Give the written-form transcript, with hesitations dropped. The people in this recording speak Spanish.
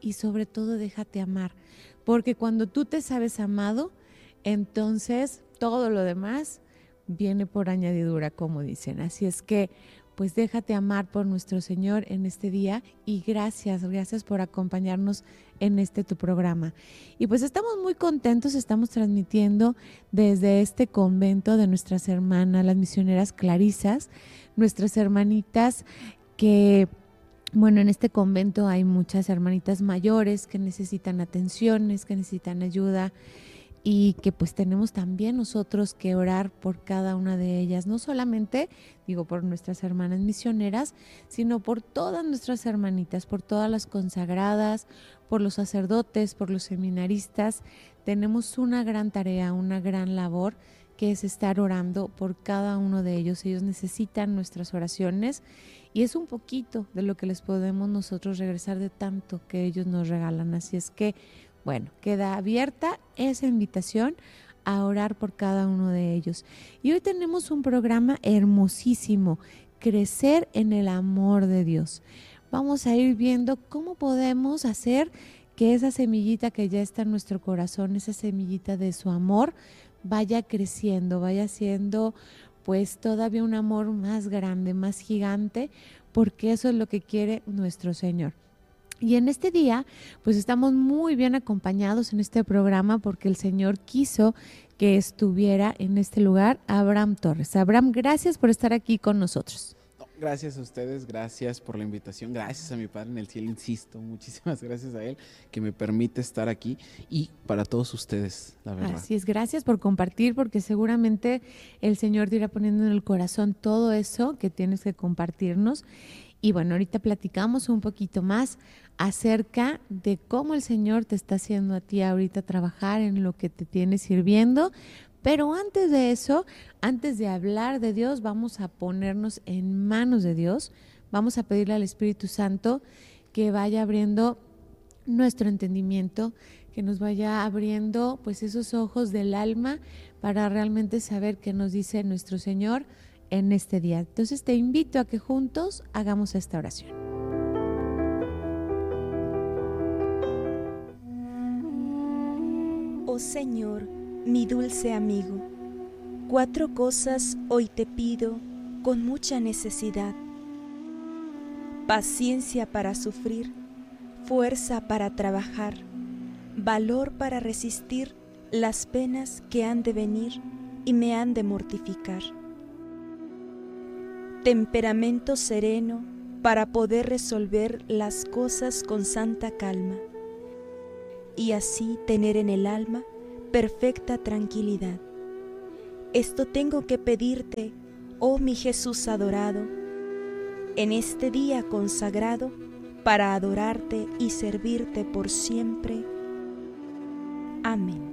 y sobre todo déjate amar, porque cuando tú te sabes amado, entonces todo lo demás viene por añadidura, como dicen. Así es que, pues déjate amar por nuestro Señor en este día y gracias por acompañarnos en este tu programa. Y pues estamos muy contentos, estamos transmitiendo desde este convento de nuestras hermanas, las misioneras clarisas, nuestras hermanitas que... Bueno, en este convento hay muchas hermanitas mayores que necesitan atenciones, que necesitan ayuda y que pues tenemos también nosotros que orar por cada una de ellas, no solamente, digo, por nuestras hermanas misioneras, sino por todas nuestras hermanitas, por todas las consagradas, por los sacerdotes, por los seminaristas. Tenemos una gran tarea, una gran labor que es estar orando por cada uno de ellos. Ellos necesitan nuestras oraciones y es un poquito de lo que les podemos nosotros regresar de tanto que ellos nos regalan. Así es que, bueno, queda abierta esa invitación a orar por cada uno de ellos. Y hoy tenemos un programa hermosísimo, Crecer en el Amor de Dios. Vamos a ir viendo cómo podemos hacer que esa semillita que ya está en nuestro corazón, esa semillita de su amor, vaya creciendo, vaya siendo pues todavía un amor más grande, más gigante, porque eso es lo que quiere nuestro Señor. Y en este día, pues estamos muy bien acompañados en este programa porque el Señor quiso que estuviera en este lugar Abraham Torres. Abraham, gracias por estar aquí con nosotros. Gracias a ustedes, gracias por la invitación, gracias a mi Padre en el cielo, insisto, muchísimas gracias a Él que me permite estar aquí y para todos ustedes, la verdad. Así es, gracias por compartir porque seguramente el Señor te irá poniendo en el corazón todo eso que tienes que compartirnos. Y bueno, ahorita platicamos un poquito más acerca de cómo el Señor te está haciendo a ti ahorita trabajar en lo que te tiene sirviendo. Pero antes de eso, antes de hablar de Dios, vamos a ponernos en manos de Dios. Vamos a pedirle al Espíritu Santo que vaya abriendo nuestro entendimiento, que nos vaya abriendo pues esos ojos del alma para realmente saber qué nos dice nuestro Señor en este día. Entonces te invito a que juntos hagamos esta oración. Oh Señor, mi dulce amigo, 4 cosas hoy te pido con mucha necesidad: paciencia para sufrir, fuerza para trabajar, valor para resistir las penas que han de venir y me han de mortificar, temperamento sereno para poder resolver las cosas con santa calma y así tener en el alma perfecta tranquilidad. Esto tengo que pedirte, oh mi Jesús adorado, en este día consagrado para adorarte y servirte por siempre. Amén.